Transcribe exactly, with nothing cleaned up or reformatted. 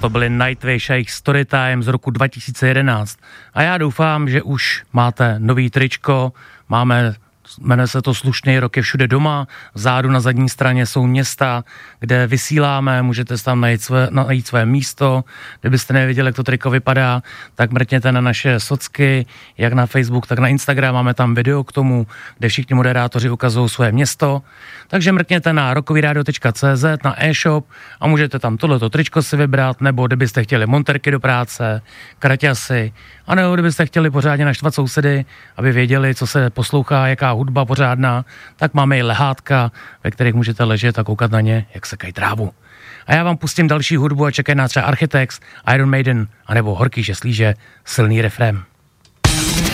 to byly Nightwish a jejich Storytime z roku dva tisíce jedenáct. A já doufám, že už máte nový tričko, máme, jmenuje se to Slušný rok je všude doma, vzadu na zadní straně jsou města, kde vysíláme, můžete tam najít své, najít své místo. Kdybyste nevěděli, jak to triko vypadá, tak mrkněte na naše socky, jak na Facebook, tak na Instagram, máme tam video k tomu, kde všichni moderátoři ukazují své město. Takže mrkněte na rockovyradio tečka cé zet, na e-shop a můžete tam tohleto tričko si vybrat, nebo kdybyste chtěli monterky do práce, kraťasy, anebo kdybyste chtěli pořádně naštvat sousedy, aby věděli, co se poslouchá, jaká hudba pořádná, tak máme i lehátka, ve kterých můžete ležet a koukat na ně, jak sekají trávu. A já vám pustím další hudbu a čekají nás třeba Architects, Iron Maiden, anebo Horký žeslíže, silný refrém.